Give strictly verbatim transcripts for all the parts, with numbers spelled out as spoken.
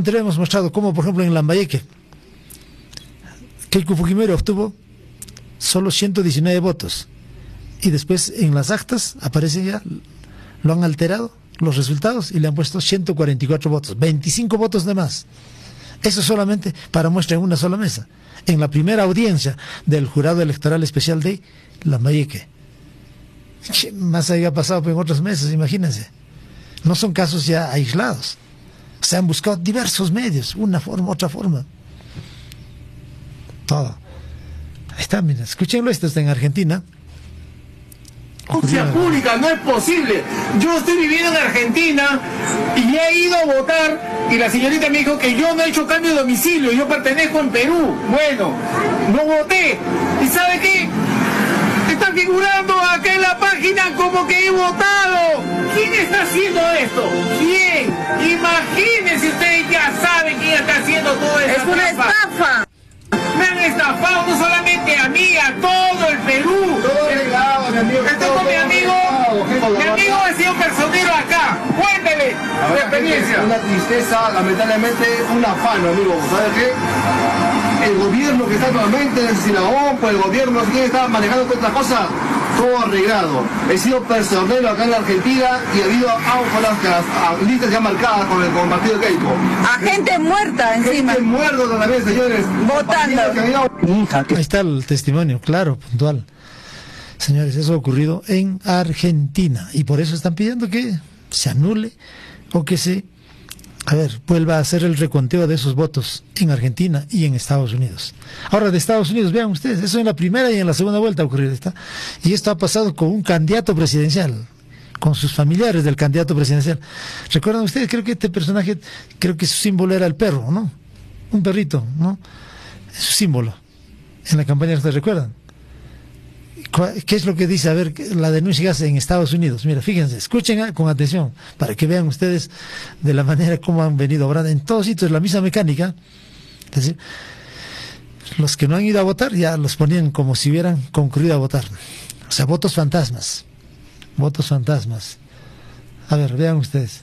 anterior hemos mostrado cómo, por ejemplo, en Lambayeque, Keiko Fujimori obtuvo solo ciento diecinueve votos. Y después en las actas aparece ya, lo han alterado los resultados y le han puesto ciento cuarenta y cuatro votos, veinticinco votos de más. Eso solamente para muestra en una sola mesa. En la primera audiencia del Jurado Electoral Especial de Lambayeque. ¿Qué más haya pasado en otros meses? Imagínense. No son casos ya aislados. Se han buscado diversos medios, una forma, otra forma. Todo. Ahí está, mira, escúchenlo, esto está en Argentina. Justicia pública no es posible. Yo estoy viviendo en Argentina y he ido a votar y la señorita me dijo que yo no he hecho cambio de domicilio, yo pertenezco en Perú. Bueno, no voté. ¿Y sabe qué? Está figurando acá en la página como que he votado. ¿Quién está haciendo esto? ¿Quién? Imagínense, ustedes ya saben quién está haciendo todo esto. Es una estafa. Me han estafado no solamente a mí, a todo el Perú. Todo legado, mi amigo. Estoy con mi amigo. Mi amigo ha sido personero acá. Cuéntele su experiencia. Una tristeza, lamentablemente, un afán, amigo. ¿Sabes qué? El gobierno que está actualmente en el Sinagón, pues el gobierno que está manejando todas estas cosas, todo arreglado. He sido personero acá en la Argentina y ha habido ánforas, listas ya marcadas con el, con el partido de Keiko. A gente muerta encima. Gente muerta también, señores. Votando. Hija, ahí está el testimonio, claro, puntual. Señores, eso ha ocurrido en Argentina y por eso están pidiendo que se anule o que se, a ver, vuelva a hacer el reconteo de esos votos en Argentina y en Estados Unidos. Ahora, de Estados Unidos, vean ustedes, eso en la primera y en la segunda vuelta ha ocurrido. ¿Está? Y esto ha pasado con un candidato presidencial, con sus familiares del candidato presidencial. ¿Recuerdan ustedes? Creo que este personaje, creo que su símbolo era el perro, ¿no? Un perrito, ¿no? Es su símbolo. En la campaña, ¿ustedes recuerdan? ¿Qué es lo que dice? A ver, la denuncia que hace en Estados Unidos. Mira, fíjense, escuchen con atención, para que vean ustedes de la manera como han venido obrando. En todos sitios la misma mecánica. Es decir, los que no han ido a votar ya los ponían como si hubieran concluido a votar. O sea, votos fantasmas. Votos fantasmas. A ver, vean ustedes.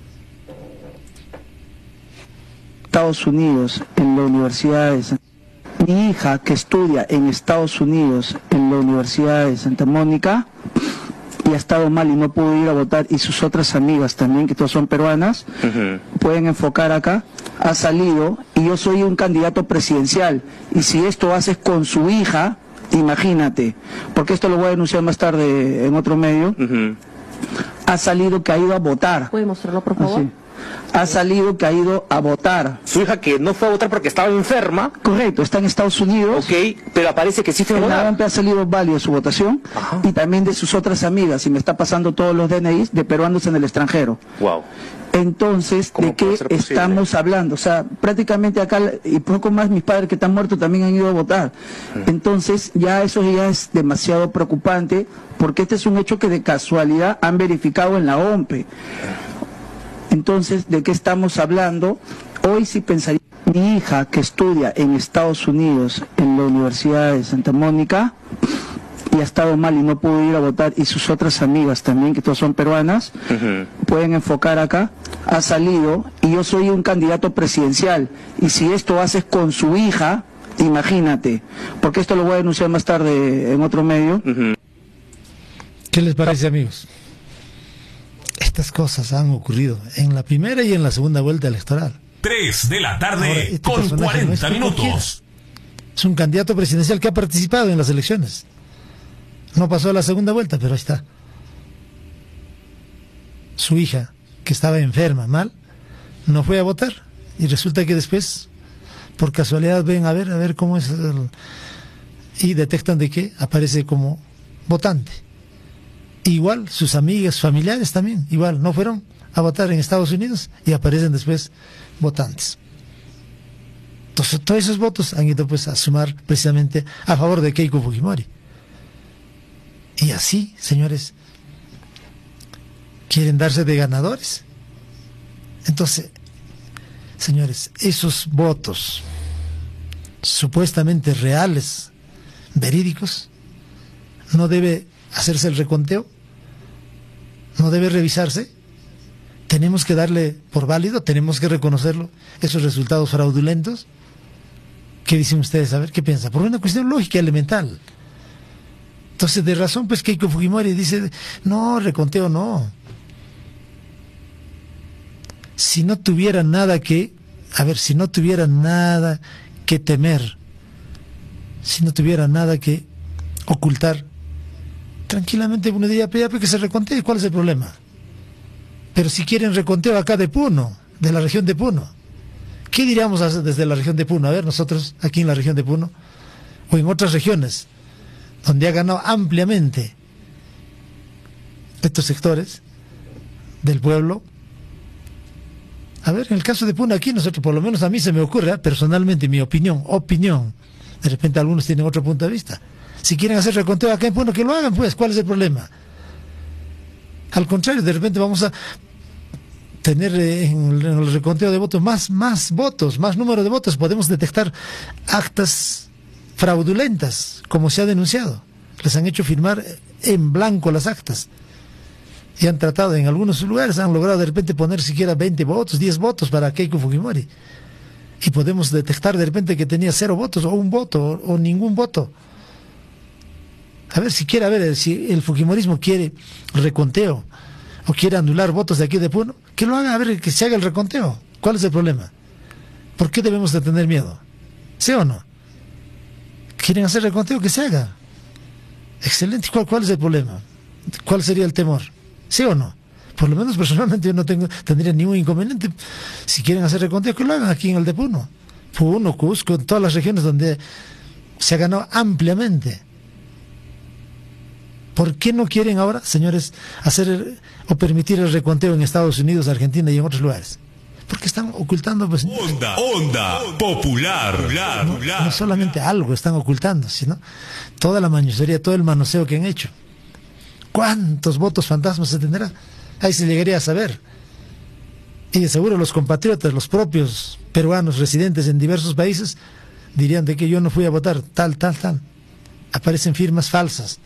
Estados Unidos, en la Universidad de San... Mi hija, que estudia en Estados Unidos, en la Universidad de Santa Mónica, y ha estado mal y no pudo ir a votar, y sus otras amigas también, que todas son peruanas, uh-huh. pueden enfocar acá, ha salido, y yo soy un candidato presidencial, y si esto haces con su hija, imagínate, porque esto lo voy a denunciar más tarde en otro medio, uh-huh. ha salido que ha ido a votar. ¿Puede mostrarlo, por favor? Así. Ha salido que ha ido a votar. Su hija que no fue a votar porque estaba enferma. Correcto, está en Estados Unidos. Ok, pero aparece que sí fue a votar. En la ha salido válida su votación. Ajá. Y también de sus otras amigas, y me está pasando todos los D N Is de peruanos en el extranjero. Wow. Entonces, ¿de qué estamos hablando? O sea, prácticamente acá, y poco más mis padres que están muertos también han ido a votar. Uh-huh. Entonces, ya eso ya es demasiado preocupante, porque este es un hecho que de casualidad han verificado en la O M P E. Entonces, ¿de qué estamos hablando? Hoy sí pensaría, mi hija que estudia en Estados Unidos, en la Universidad de Santa Mónica, y ha estado mal y no pudo ir a votar, y sus otras amigas también, que todas son peruanas, uh-huh. pueden enfocar acá, ha salido, y yo soy un candidato presidencial, y si esto haces con su hija, imagínate, porque esto lo voy a denunciar más tarde en otro medio. Uh-huh. ¿Qué les parece, amigos? Estas cosas han ocurrido en la primera y en la segunda vuelta electoral. tres de la tarde. Ahora, este con cuarenta no minutos. Es un candidato presidencial que ha participado en las elecciones. No pasó a la segunda vuelta, pero ahí está. Su hija, que estaba enferma, mal, no fue a votar. Y resulta que después, por casualidad, ven a ver, a ver cómo es el... y detectan de que aparece como votante. Igual, sus amigas, familiares también, igual, no fueron a votar en Estados Unidos y aparecen después votantes. Entonces, todos esos votos han ido pues a sumar precisamente a favor de Keiko Fujimori. Y así, señores, quieren darse de ganadores. Entonces, señores, esos votos supuestamente reales, verídicos, no debe hacerse el reconteo, no debe revisarse, tenemos que darle por válido, tenemos que reconocerlo, esos resultados fraudulentos. ¿Qué dicen ustedes? A ver, ¿qué piensan? Por una cuestión lógica elemental. Entonces, de razón, pues Keiko Fujimori dice, no, reconteo no. Si no tuviera nada que, a ver, si no tuviera nada que temer, si no tuviera nada que ocultar, tranquilamente uno diría, ya que se recontee, ¿cuál es el problema? Pero si quieren reconteo acá de Puno, de la región de Puno, ¿qué diríamos desde la región de Puno? A ver, nosotros aquí en la región de Puno, o en otras regiones, donde ha ganado ampliamente estos sectores del pueblo. A ver, en el caso de Puno, aquí nosotros, por lo menos a mí se me ocurre, ¿eh? personalmente, mi opinión, opinión, de repente algunos tienen otro punto de vista. Si quieren hacer reconteo acá en Puno, que lo hagan, pues, ¿cuál es el problema? Al contrario, de repente vamos a tener en el reconteo de votos más, más votos, más número de votos, podemos detectar actas fraudulentas, como se ha denunciado. Les han hecho firmar en blanco las actas. Y han tratado, en algunos lugares, han logrado de repente poner siquiera veinte votos, diez votos para Keiko Fujimori. Y podemos detectar de repente que tenía cero votos, o un voto, o, o ningún voto. A ver, si quiere, a ver, si el Fujimorismo quiere reconteo, o quiere anular votos de aquí de Puno, que lo haga, a ver, que se haga el reconteo. ¿Cuál es el problema? ¿Por qué debemos de tener miedo? ¿Sí o no? ¿Quieren hacer reconteo? Que se haga. Excelente. ¿Cuál, cuál es el problema? ¿Cuál sería el temor? ¿Sí o no? Por lo menos personalmente yo no tengo, tendría ningún inconveniente. Si quieren hacer reconteo, que lo hagan aquí en el de Puno. Puno, Cusco, en todas las regiones donde se ha ganado ampliamente. ¿Por qué no quieren ahora, señores, hacer o permitir el reconteo en Estados Unidos, Argentina y en otros lugares? Porque están ocultando, pues, Onda, onda, popular. No, no solamente algo están ocultando, sino toda la mañosería, todo el manoseo que han hecho. ¿Cuántos votos fantasmas se tendrá? Ahí se llegaría a saber. Y de seguro los compatriotas, los propios peruanos residentes en diversos países, dirían de que yo no fui a votar, tal, tal, tal. Aparecen firmas falsas.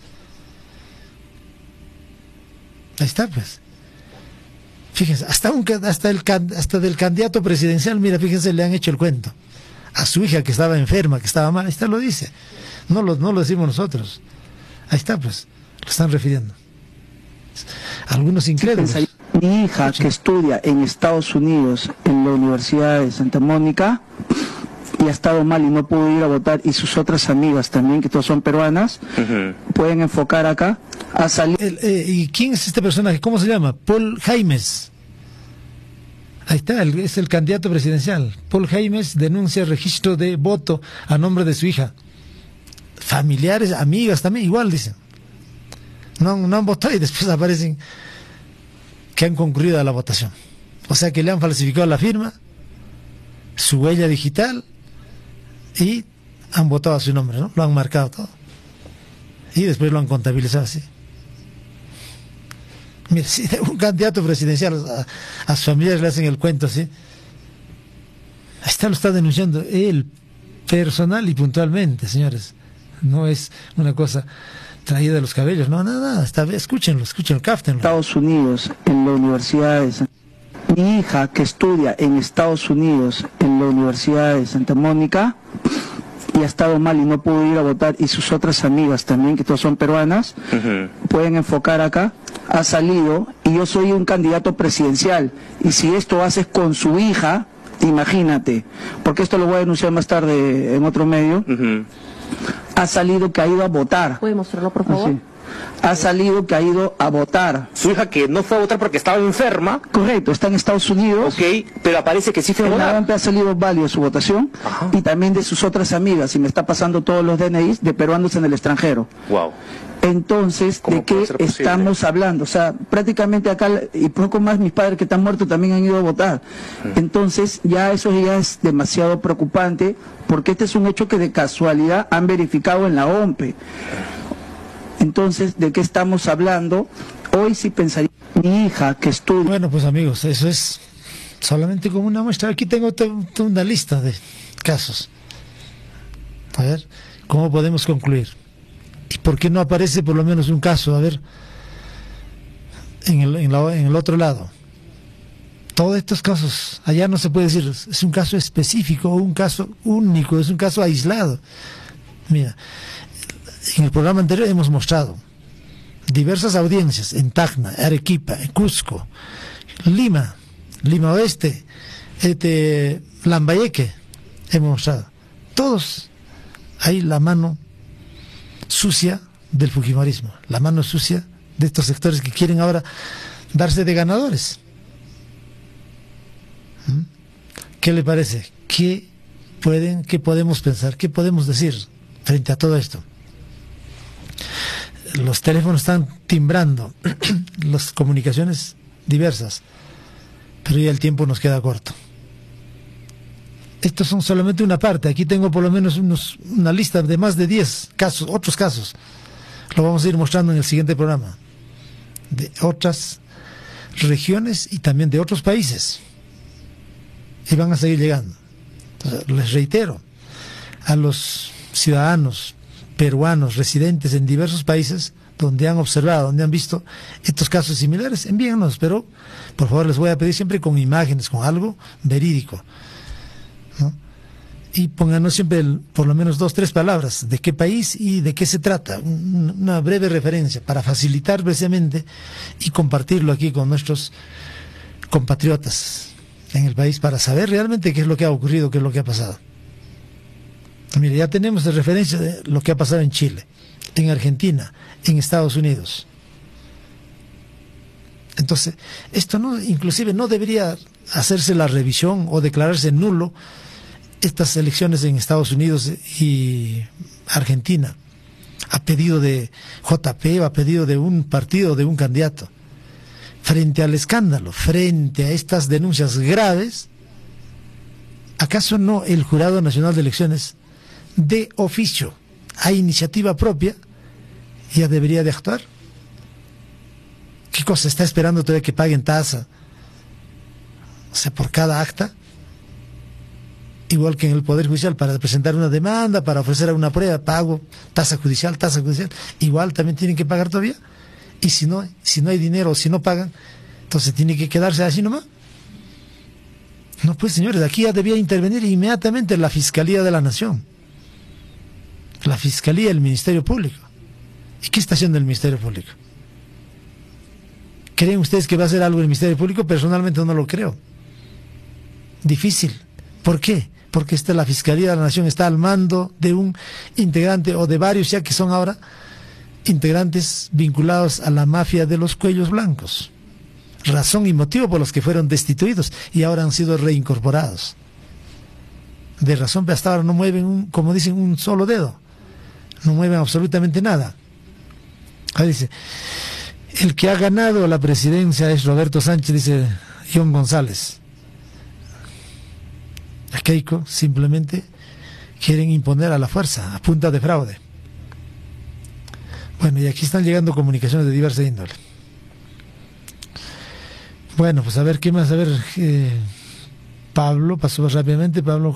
Ahí está, pues. Fíjense, hasta un hasta el hasta del candidato presidencial, mira, fíjense, le han hecho el cuento. A su hija que estaba enferma, que estaba mal, ahí está, lo dice. No lo, no lo decimos nosotros. Ahí está, pues, lo están refiriendo. Algunos incrédulos. Mi hija, que estudia en Estados Unidos, en la Universidad de Santa Mónica, y ha estado mal y no pudo ir a votar, y sus otras amigas también, que todas son peruanas, uh-huh. pueden enfocar acá, a salir... El, eh, ¿Y quién es este personaje? ¿Cómo se llama? Paul Jaimes. Ahí está, el, es el candidato presidencial. Paul Jaimes denuncia registro de voto a nombre de su hija. Familiares, amigas también, igual dicen. No, no han votado y después aparecen que han concurrido a la votación. O sea que le han falsificado la firma, su huella digital, y han votado a su nombre, ¿no? Lo han marcado todo. Y después lo han contabilizado así. Mira, si un candidato presidencial a, a sus familiares le hacen el cuento así, ahí está, lo está denunciando él, personal y puntualmente, señores. No es una cosa traída de los cabellos, no, nada, nada. Está, escúchenlo, escúchenlo, cáftenlo. Estados Unidos, en la Universidad de San... Mi hija, que estudia en Estados Unidos, en la Universidad de Santa Mónica, y ha estado mal y no pudo ir a votar, y sus otras amigas también, que todas son peruanas, uh-huh. pueden enfocar acá, ha salido, y yo soy un candidato presidencial, y si esto haces con su hija, imagínate, porque esto lo voy a denunciar más tarde en otro medio, uh-huh. ha salido que ha ido a votar. ¿Puede mostrarlo, por favor? Así. Ha salido que ha ido a votar. Su hija que no fue a votar porque estaba enferma. Correcto, está en Estados Unidos. Ok, pero aparece que sí fue a votar. En la O M P ha salido válida su votación. Ajá. Y también de sus otras amigas, y me está pasando todos los D N Is de peruanos en el extranjero. Wow. Entonces, ¿de qué estamos hablando? O sea, prácticamente acá, y poco más mis padres que están muertos también han ido a votar. Hmm. Entonces, ya eso ya es demasiado preocupante, porque este es un hecho que de casualidad han verificado en la O M P. Entonces, ¿de qué estamos hablando? Hoy sí pensaría, mi hija que estudia... Bueno, pues amigos, eso es solamente como una muestra. Aquí tengo una lista de casos. A ver, ¿cómo podemos concluir? ¿Y por qué no aparece por lo menos un caso? A ver, en el, en la, en el otro lado. Todos estos casos, allá no se puede decir, es un caso específico o un caso único, es un caso aislado. Mira, en el programa anterior hemos mostrado diversas audiencias en Tacna, Arequipa, en Cusco, Lima, Lima Oeste, este, Lambayeque, hemos mostrado. Todos hay la mano sucia del fujimorismo, la mano sucia de estos sectores que quieren ahora darse de ganadores. ¿Qué le parece? ¿Qué pueden, qué podemos pensar? ¿Qué podemos decir frente a todo esto? Los teléfonos están timbrando, las comunicaciones diversas, pero ya el tiempo nos queda corto. Estos son solamente una parte. Aquí tengo por lo menos unos, una lista de más de diez casos, otros casos. Lo vamos a ir mostrando en el siguiente programa, de otras regiones y también de otros países. Y van a seguir llegando. Entonces, les reitero, a los ciudadanos peruanos residentes en diversos países donde han observado, donde han visto estos casos similares, envíennos, pero por favor les voy a pedir siempre con imágenes, con algo verídico, ¿no? Y pónganos siempre el, por lo menos dos, tres palabras de qué país y de qué se trata, una breve referencia para facilitar precisamente y compartirlo aquí con nuestros compatriotas en el país para saber realmente qué es lo que ha ocurrido, qué es lo que ha pasado. Mire, ya tenemos de referencia de lo que ha pasado en Chile, en Argentina, en Estados Unidos. Entonces, esto no, inclusive no debería hacerse la revisión o declararse nulo estas elecciones en Estados Unidos y Argentina, a pedido de J P o a pedido de un partido, de un candidato. Frente al escándalo, frente a estas denuncias graves, ¿acaso no el Jurado Nacional de Elecciones, de oficio, a iniciativa propia, ya debería de actuar? ¿Qué cosa está esperando todavía que paguen tasa? O sea, por cada acta, igual que en el Poder Judicial, para presentar una demanda, para ofrecer una prueba, pago, tasa judicial, tasa judicial, igual también tienen que pagar todavía. Y si no, si no hay dinero o si no pagan, entonces tiene que quedarse así nomás. No, pues señores, aquí ya debía intervenir inmediatamente la Fiscalía de la Nación, la Fiscalía del Ministerio Público. ¿Y qué está haciendo el Ministerio Público? ¿Creen ustedes que va a hacer algo el Ministerio Público? Personalmente no lo creo. Difícil. ¿Por qué? Porque esta, la Fiscalía de la Nación está al mando de un integrante o de varios ya que son ahora integrantes vinculados a la mafia de los cuellos blancos, razón y motivo por los que fueron destituidos y ahora han sido reincorporados. De razón, pero hasta ahora no mueven, un, como dicen, un solo dedo, no mueven absolutamente nada. Ahí dice, el que ha ganado la presidencia es Roberto Sánchez, dice John González. A Keiko simplemente quieren imponer a la fuerza, a punta de fraude. Bueno, y aquí están llegando comunicaciones de diversa índole. Bueno, pues a ver, ¿qué más? A ver, eh, Pablo, pasó rápidamente, Pablo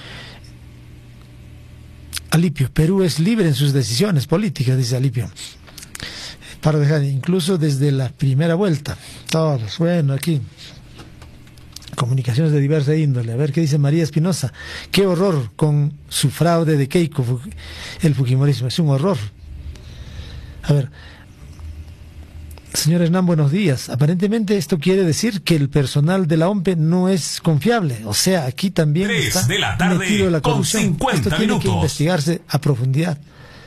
Alipio, Perú es libre en sus decisiones políticas, dice Alipio. Para dejar, incluso desde la primera vuelta, todos, bueno, aquí, comunicaciones de diversa índole. A ver qué dice María Espinosa. Qué horror con su fraude de Keiko, el fujimorismo, es un horror. A ver, señor Hernán, buenos días. Aparentemente esto quiere decir que el personal de la O M P E no es confiable. O sea, aquí también está de la tarde, metido la corrupción. con Esto tiene minutos. que investigarse a profundidad.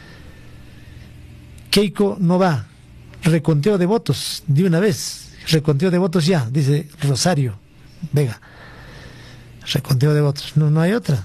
Keiko no va. Reconteo de votos, de una vez. Reconteo de votos ya, dice Rosario Vega. Reconteo de votos. No, no hay otra.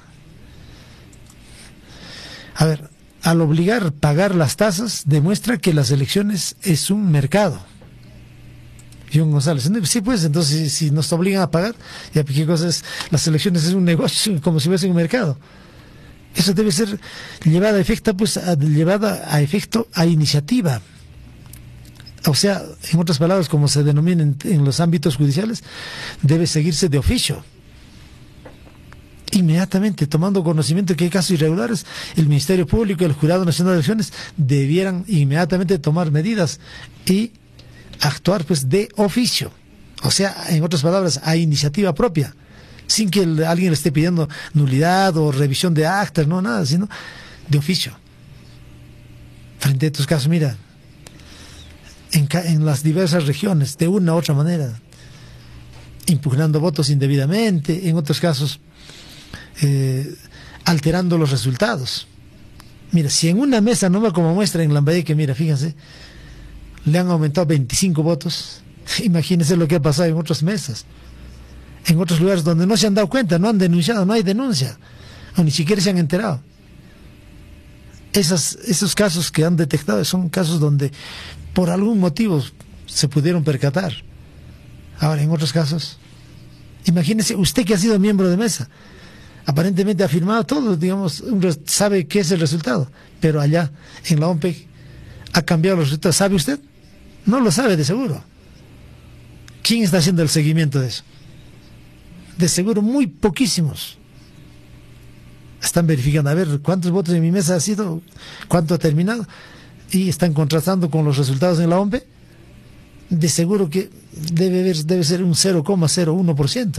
A ver, al obligar a pagar las tasas, demuestra que las elecciones es un mercado. John González, sí, pues, entonces si nos obligan a pagar, ya qué cosa es, las elecciones es un negocio, como si fuese un mercado. Eso debe ser llevado a efecto, pues, a, llevada a efecto a iniciativa. O sea, en otras palabras, como se denomina en, en los ámbitos judiciales, debe seguirse de oficio. Inmediatamente, tomando conocimiento de que hay casos irregulares, el Ministerio Público y el Jurado Nacional de Elecciones debieran inmediatamente tomar medidas y actuar, pues, de oficio. O sea, en otras palabras, a iniciativa propia, sin que el, alguien le esté pidiendo nulidad o revisión de actas, no, nada, sino de oficio. Frente a estos casos, mira, en, en las diversas regiones, de una u otra manera, impugnando votos indebidamente, en otros casos, eh, alterando los resultados. Mira, si en una mesa, no como muestra en Lambayeque, mira, fíjense, le han aumentado veinticinco votos, imagínense lo que ha pasado en otras mesas, en otros lugares donde no se han dado cuenta, no han denunciado, no hay denuncia, o ni siquiera se han enterado. Esas, esos casos que han detectado son casos donde por algún motivo se pudieron percatar. Ahora, en otros casos, imagínese usted que ha sido miembro de mesa, aparentemente ha firmado todo, digamos, sabe qué es el resultado, pero allá en la O M P E ha cambiado los resultados. ¿Sabe usted? No lo sabe de seguro. ¿Quién está haciendo el seguimiento de eso? De seguro muy poquísimos. Están verificando, a ver, cuántos votos en mi mesa ha sido, cuánto ha terminado, y están contrastando con los resultados en la O M P E. De seguro que debe, haber, debe ser un cero coma cero uno por ciento.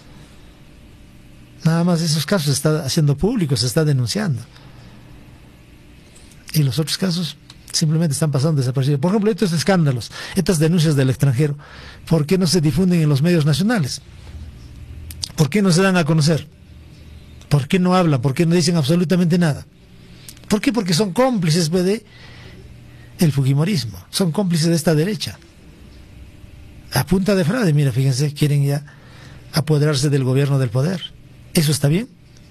Nada más esos casos se está haciendo público, se está denunciando. Y los otros casos simplemente están pasando desaparecidos. Por ejemplo, estos escándalos, estas denuncias del extranjero, ¿por qué no se difunden en los medios nacionales? ¿Por qué no se dan a conocer? ¿Por qué no hablan? ¿Por qué no dicen absolutamente nada? ¿Por qué? Porque son cómplices de el fujimorismo, son cómplices de esta derecha. A punta de fraude, mira, fíjense, quieren ya apoderarse del gobierno del poder. ¿Eso está bien?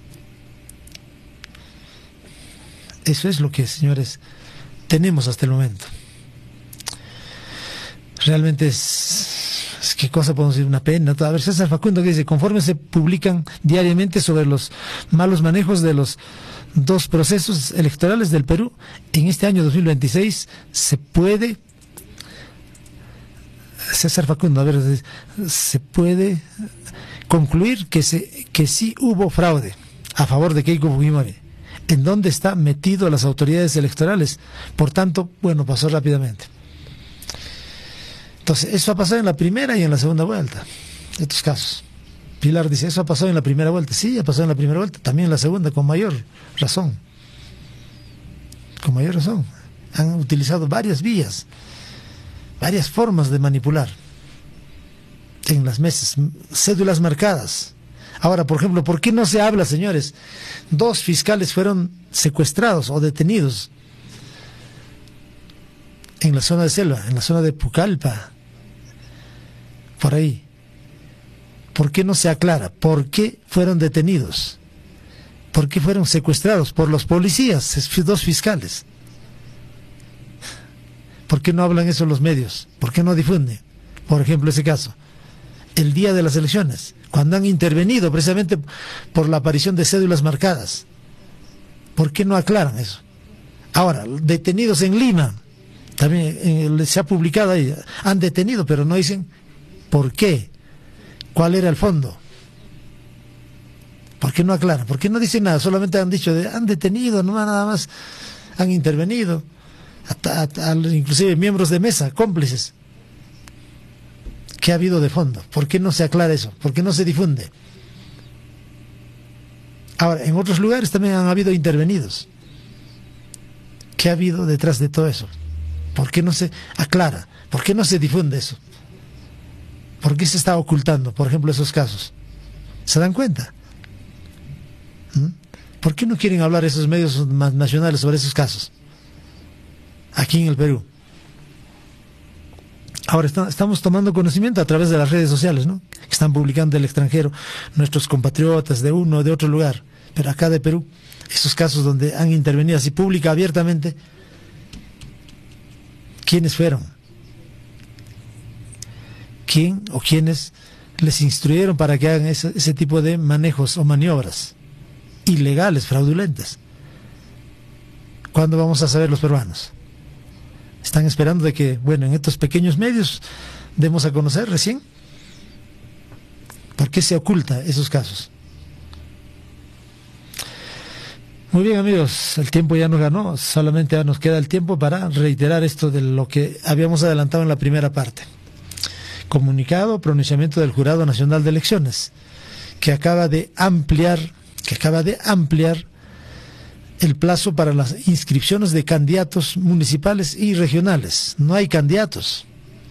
Eso es lo que, señores, tenemos hasta el momento. Realmente es, es qué cosa podemos decir, una pena. A ver, César Facundo que dice, conforme se publican diariamente sobre los malos manejos de los dos procesos electorales del Perú, en este año dos mil veintiséis se puede, César Facundo, a ver, se puede concluir que, se, que sí hubo fraude a favor de Keiko Fujimori. ¿En dónde está metido las autoridades electorales? Por tanto, bueno, pasó rápidamente. Entonces, eso ha pasado en la primera y en la segunda vuelta, estos casos. Pilar dice, eso ha pasado en la primera vuelta. Sí, ha pasado en la primera vuelta, también en la segunda, con mayor razón. Con mayor razón. Han utilizado varias vías, varias formas de manipular en las mesas, cédulas marcadas. Ahora, por ejemplo, ¿por qué no se habla, señores? Dos fiscales fueron secuestrados o detenidos en la zona de selva, en la zona de Pucallpa, por ahí. ¿Por qué no se aclara? ¿Por qué fueron detenidos? ¿Por qué fueron secuestrados? Por los policías, dos fiscales. ¿Por qué no hablan eso los medios? ¿Por qué no difunden? Por ejemplo, ese caso, el día de las elecciones, cuando han intervenido precisamente por la aparición de cédulas marcadas. ¿Por qué no aclaran eso? Ahora, detenidos en Lima, también eh, se ha publicado ahí, han detenido, pero no dicen por qué, cuál era el fondo. ¿Por qué no aclaran? ¿Por qué no dicen nada? Solamente han dicho, de, han detenido, no nada más, han intervenido, hasta, hasta, inclusive miembros de mesa, cómplices. ¿Qué ha habido de fondo? ¿Por qué no se aclara eso? ¿Por qué no se difunde? Ahora, en otros lugares también han habido intervenidos. ¿Qué ha habido detrás de todo eso? ¿Por qué no se aclara? ¿Por qué no se difunde eso? ¿Por qué se está ocultando, por ejemplo, esos casos? ¿Se dan cuenta? ¿Mm? ¿Por qué no quieren hablar esos medios nacionales sobre esos casos? Aquí en el Perú. Ahora está, estamos tomando conocimiento a través de las redes sociales, ¿no? Que están publicando del extranjero, nuestros compatriotas de uno o de otro lugar, pero acá de Perú, esos casos donde han intervenido así pública, abiertamente, ¿quiénes fueron? ¿Quién o quiénes les instruyeron para que hagan ese, ese tipo de manejos o maniobras ilegales, fraudulentas? ¿Cuándo vamos a saber los peruanos? Están esperando de que, bueno, en estos pequeños medios demos a conocer recién. ¿Por qué se oculta esos casos? Muy bien, amigos, el tiempo ya nos ganó, solamente nos queda el tiempo para reiterar esto de lo que habíamos adelantado en la primera parte. comunicado, pronunciamiento del Jurado Nacional de Elecciones, que acaba de ampliar, que acaba de ampliar el plazo para las inscripciones de candidatos municipales y regionales. No hay candidatos.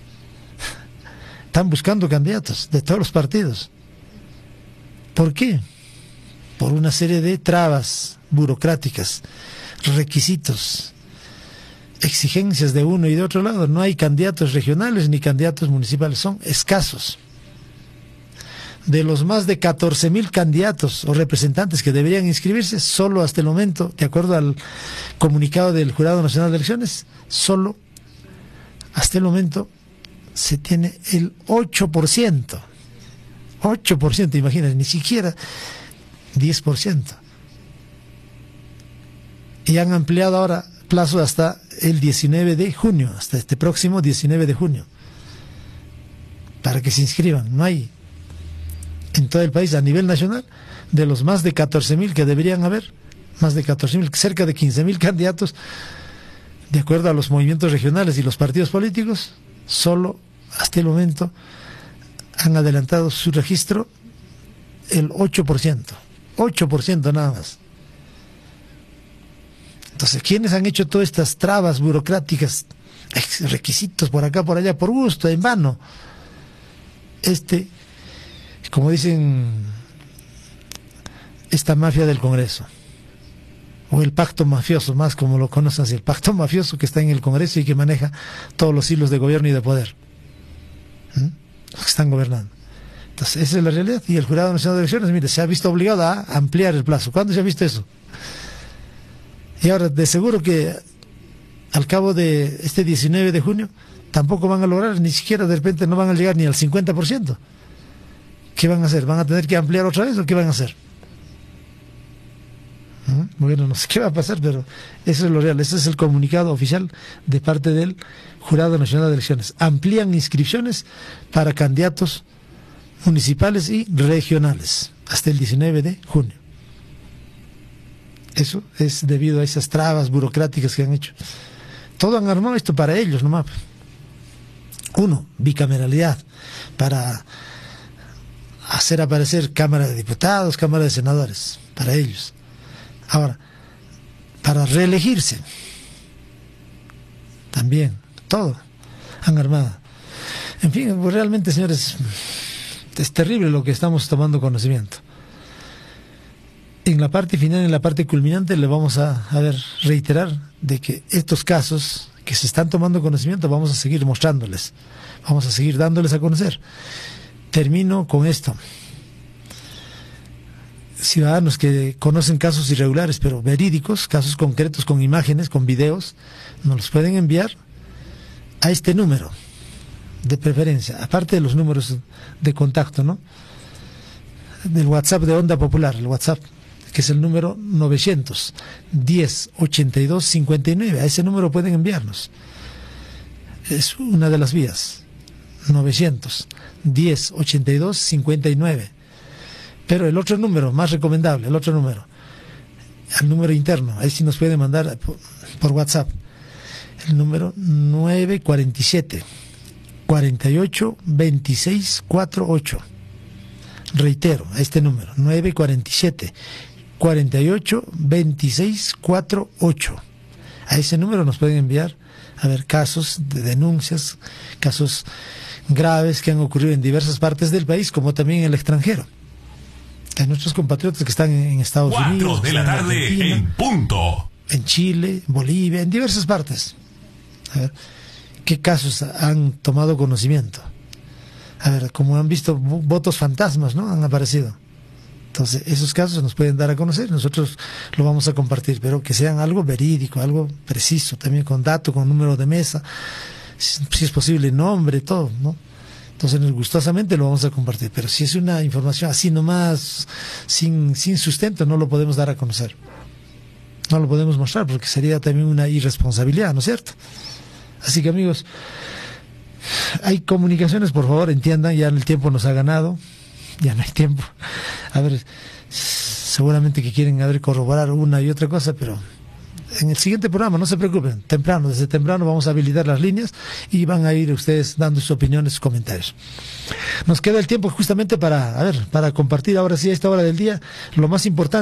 Están buscando candidatos de todos los partidos. ¿Por qué? Por una serie de trabas burocráticas, requisitos, exigencias de uno y de otro lado. No hay candidatos regionales ni candidatos municipales, son escasos. De los más de catorce mil candidatos o representantes que deberían inscribirse, solo hasta el momento, de acuerdo al comunicado del Jurado Nacional de Elecciones, solo hasta el momento se tiene el ocho por ciento. ocho por ciento, imagínate, ni siquiera diez por ciento. Y han ampliado ahora plazo hasta el diecinueve de junio, hasta este próximo diecinueve de junio, para que se inscriban. No hay en todo el país, a nivel nacional, de los más de catorce mil que deberían haber, más de catorce mil, cerca de quince mil candidatos, de acuerdo a los movimientos regionales y los partidos políticos, solo hasta el momento han adelantado su registro el ocho por ciento. ocho por ciento nada más. Entonces, ¿quiénes han hecho todas estas trabas burocráticas, requisitos por acá, por allá, por gusto, en vano? Este, como dicen, esta mafia del Congreso, o el pacto mafioso, más como lo conocen así, el pacto mafioso que está en el Congreso y que maneja todos los hilos de gobierno y de poder, ¿Mm? los que están gobernando. Entonces, esa es la realidad. Y el Jurado Nacional de Elecciones, mire, se ha visto obligado a ampliar el plazo. ¿Cuándo se ha visto eso? Y ahora, de seguro que al cabo de este diecinueve de junio, tampoco van a lograr, ni siquiera de repente no van a llegar ni al cincuenta por ciento. ¿Qué van a hacer? ¿Van a tener que ampliar otra vez o qué van a hacer? ¿Mm? Bueno, no sé qué va a pasar, pero eso es lo real. Ese es el comunicado oficial de parte del Jurado Nacional de Elecciones. Amplían inscripciones para candidatos municipales y regionales hasta el diecinueve de junio. Eso es debido a esas trabas burocráticas que han hecho. Todo han armado esto para ellos nomás. Uno, bicameralidad, para hacer aparecer Cámara de Diputados, Cámara de Senadores, para ellos. Ahora, para reelegirse, también, todo han armado. En fin, pues realmente, señores, es terrible lo que estamos tomando conocimiento. En la parte final, en la parte culminante, le vamos a, a ver, reiterar de que estos casos que se están tomando conocimiento, vamos a seguir mostrándoles, vamos a seguir dándoles a conocer. Termino con esto. Ciudadanos que conocen casos irregulares, pero verídicos, casos concretos, con imágenes, con videos, nos los pueden enviar a este número, de preferencia, aparte de los números de contacto, ¿no? Del WhatsApp de Onda Popular, el WhatsApp, que es el número novecientos diez ochenta y dos cincuenta y nueve. A ese número pueden enviarnos. Es una de las vías. novecientos diez ochenta y dos cincuenta y nueve. Pero el otro número, más recomendable, el otro número, el número interno, ahí sí nos pueden mandar por, por WhatsApp. El número nueve cuarenta y siete cuarenta y ocho veintiséis cuarenta y ocho. Reitero, a este número, nueve cuarenta y siete cuarenta y ocho veintiséis cuarenta y ocho. A ese número nos pueden enviar, a ver, casos de denuncias, casos graves que han ocurrido en diversas partes del país, como también en el extranjero. Hay nuestros compatriotas que están en Estados Unidos, cuatro de la tarde en punto, en Chile, Bolivia, en diversas partes. A ver, ¿qué casos han tomado conocimiento? A ver, como han visto, votos fantasmas, ¿no? Han aparecido. Entonces, esos casos nos pueden dar a conocer, nosotros lo vamos a compartir, pero que sean algo verídico, algo preciso, también con dato, con número de mesa, si es posible, nombre, todo, ¿no? Entonces, gustosamente lo vamos a compartir, pero si es una información así nomás, sin, sin sustento, no lo podemos dar a conocer. No lo podemos mostrar, porque sería también una irresponsabilidad, ¿no es cierto? Así que, amigos, hay comunicaciones, por favor, entiendan, ya el tiempo nos ha ganado, ya no hay tiempo. A ver, seguramente que quieren a ver corroborar una y otra cosa, pero en el siguiente programa, no se preocupen, temprano, desde temprano vamos a habilitar las líneas y van a ir ustedes dando sus opiniones, sus comentarios. Nos queda el tiempo justamente para, a ver, para compartir ahora sí a esta hora del día lo más importante.